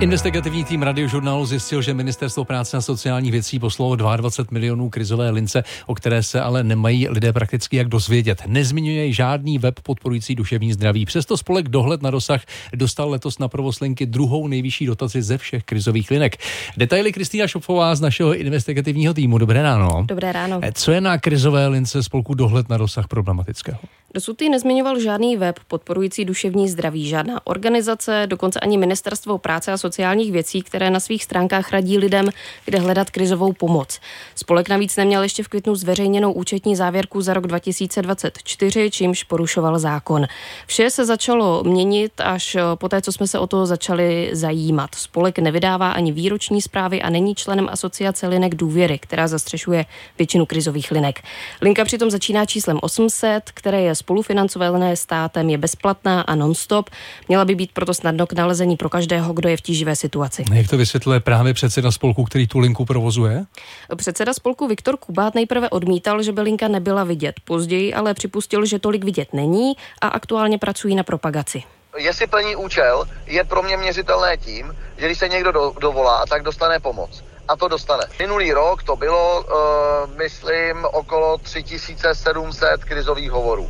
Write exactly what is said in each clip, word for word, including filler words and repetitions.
Investigativní tým Radiožurnálu zjistil, že Ministerstvo práce a sociálních věcí poslalo dvacet dva milionů krizové lince, o které se ale nemají lidé prakticky jak dozvědět. Nezmiňuje žádný web podporující duševní zdraví. Přesto spolek Dohled na dosah dostal letos na provoz linky druhou nejvyšší dotaci ze všech krizových linek. Detaily Kristýna Šopfová z našeho investigativního týmu. Dobré ráno. Dobré ráno. Co je na krizové lince spolku Dohled na dosah problematického? Dosud jí nezmiňoval žádný web podporující duševní zdraví, žádná organizace, dokonce ani Ministerstvo práce a sociálních věcí, které na svých stránkách radí lidem, kde hledat krizovou pomoc. Spolek navíc neměl ještě v květnu zveřejněnou účetní závěrku za rok dva tisíce dvacet čtyři, čímž porušoval zákon. Vše se začalo měnit až poté, co jsme se o to začali zajímat. Spolek nevydává ani výroční zprávy a není členem asociace linek důvěry, která zastřešuje většinu krizových linek. Linka přitom začíná číslem osm set, které je spolufinancované státem, je bezplatná a non-stop. Měla by být proto snadno k nalezení pro každého, kdo je v tíživé situaci. Jak to vysvětluje právě předseda spolku, který tu linku provozuje? Předseda spolku Viktor Kubát nejprve odmítal, že by linka nebyla vidět. Později ale připustil, že tolik vidět není a aktuálně pracují na propagaci. Jestli plní účel, je pro mě měřitelné tím, že když se někdo do, dovolá, tak dostane pomoc. A to dostane. Minulý rok to bylo, uh, myslím, okolo tři tisíce sedm set krizových hovorů.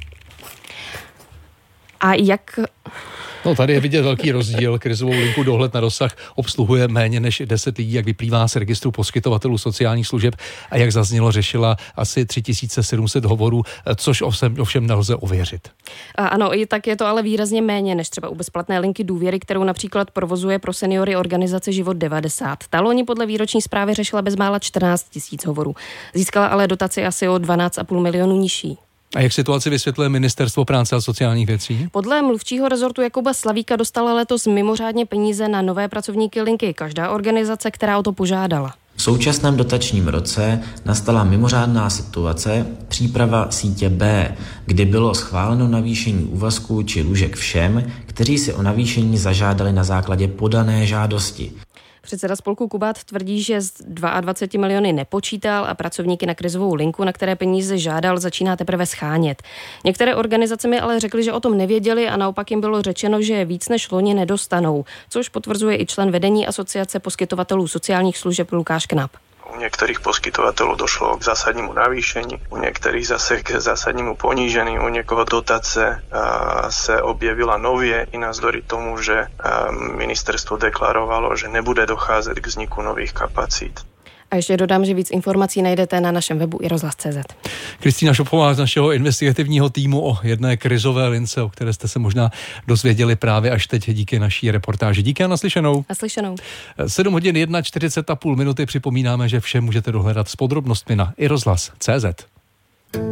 A jak... No, tady je vidět velký rozdíl. Krizovou linku Dohled na dosah obsluhuje méně než deset lidí, jak vyplývá z registru poskytovatelů sociálních služeb, a jak zaznělo, řešila asi tři tisíce sedm set hovorů, což ovšem, ovšem nelze ověřit. A ano, i tak je to ale výrazně méně než třeba u bezplatné linky důvěry, kterou například provozuje pro seniory organizace Život devadesát. Ta loni podle výroční zprávy řešila bezmála čtrnáct tisíc hovorů. Získala ale dotaci asi o dvanáct a půl milionu nižší. A jak situaci vysvětluje Ministerstvo práce a sociálních věcí? Podle mluvčího rezortu Jakuba Slavíka dostala letos mimořádně peníze na nové pracovníky linky každá organizace, která o to požádala. V současném dotačním roce nastala mimořádná situace, příprava sítě B, kdy bylo schváleno navýšení úvazků či lůžek všem, kteří si o navýšení zažádali na základě podané žádosti. Předseda spolku Kubát tvrdí, že z dvacet dva miliony nepočítal a pracovníky na krizovou linku, na které peníze žádal, začíná teprve schánět. Některé organizace mi ale řekly, že o tom nevěděli a naopak jim bylo řečeno, že víc než loni nedostanou, což potvrzuje i člen vedení asociace poskytovatelů sociálních služeb Lukáš Knap. U niektorých poskytovateľov došlo k zásadnímu navýšení, u niektorých zase k zásadnímu ponížení, u niekoho dotace se objevila novie i navzdory tomu, že ministerstvo deklarovalo, že nebude docházet k vzniku nových kapacít. A ještě dodám, že víc informací najdete na našem webu i rozhlas tečka cé zet. Kristýna Šopfová z našeho investigativního týmu o jedné krizové lince, o které jste se možná dozvěděli právě až teď díky naší reportáži. Díky a naslyšenou. Naslyšenou. sedm hodin čtyřicet jedna a půl minuty, připomínáme, že vše můžete dohledat s podrobnostmi na i rozhlas tečka cé zet.